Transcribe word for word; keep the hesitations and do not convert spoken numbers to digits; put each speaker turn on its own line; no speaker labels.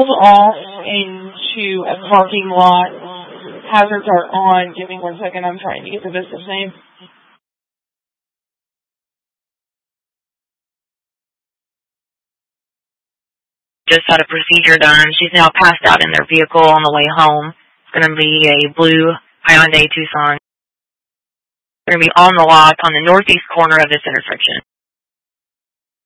pulled off into a parking lot. Hazards are on. Give me one second. I'm trying to get the business name.
Just had a procedure done. She's now passed out in their vehicle on the way home. It's going to be a blue Hyundai Tucson. They're going to be on the lot on the northeast corner of this intersection.